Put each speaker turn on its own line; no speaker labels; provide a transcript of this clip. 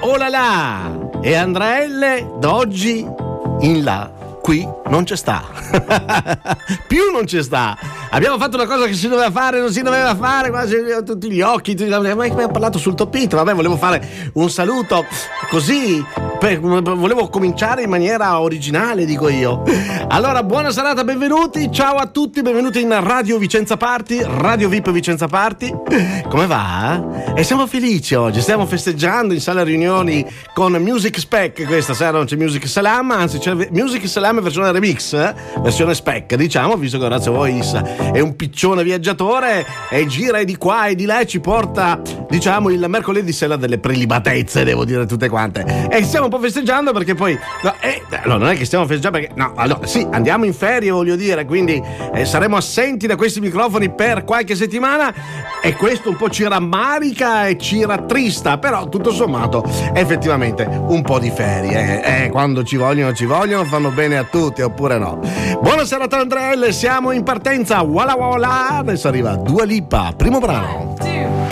oh là là, e Andrea L d'oggi in là, qui non c'è sta. Più non c'è sta. Abbiamo fatto una cosa che si doveva fare, non si doveva fare, quasi tutti gli occhi, abbiamo parlato sul topito. Vabbè, volevo fare un saluto così, volevo cominciare in maniera originale, dico io. Allora, buona serata, benvenuti, ciao a tutti, benvenuti in Radio Vicenza Party, Radio VIP Vicenza Party. Come va? E siamo felici oggi, stiamo festeggiando in sala riunioni con Music Spec. Questa sera non c'è Music Salam, anzi c'è Music Salam versione remix, versione spec, diciamo, visto che Orazio Voice è un piccione viaggiatore e gira di qua e di là e ci porta, diciamo, il mercoledì sera delle prelibatezze, devo dire tutte quante. E stiamo un po' festeggiando perché poi allora non è che stiamo festeggiando perché no, allora sì, andiamo in ferie, voglio dire, quindi saremo assenti da questi microfoni per qualche settimana e questo un po' ci rammarica e ci rattrista, però tutto sommato effettivamente un po' di ferie quando ci vogliono, fanno bene a tutti, oppure no. Buonasera Andrea L, siamo in partenza. Voilà voilà, adesso arriva Dua Lipa, primo brano.
1, 2